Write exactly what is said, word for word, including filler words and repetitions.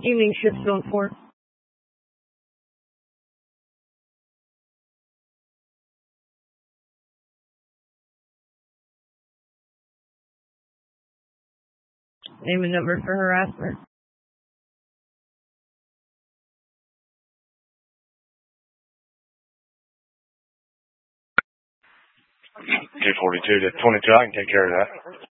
Evening shift zone four. Name and number for harassment. two forty-two to twenty-two, I can take care of that.